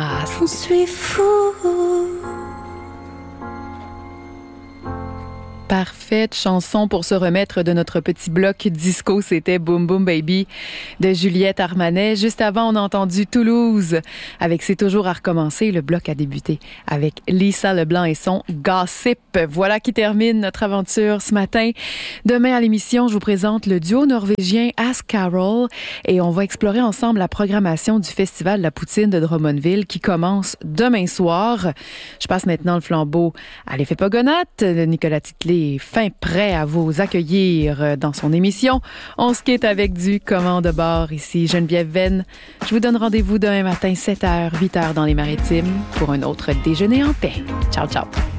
Ah, j'en suis fou. Parfaite chanson pour se remettre de notre petit bloc disco. C'était Boom Boom Baby de Juliette Armanet. Juste avant, on a entendu Toulouse avec C'est toujours à recommencer. Le bloc a débuté avec Lisa Leblanc et son Gossip. Voilà qui termine notre aventure ce matin. Demain à l'émission, je vous présente le duo norvégien Ask Carol et on va explorer ensemble la programmation du Festival de la Poutine de Drummondville qui commence demain soir. Je passe maintenant le flambeau à l'effet Pogonatte. Nicolas Titley est fin prêt à vous accueillir dans son émission. On se quitte avec du Comment de bord. Ici Geneviève Venn. Je vous donne rendez-vous demain matin 7h, 8h dans les Maritimes pour un autre déjeuner en paix. Ciao, ciao.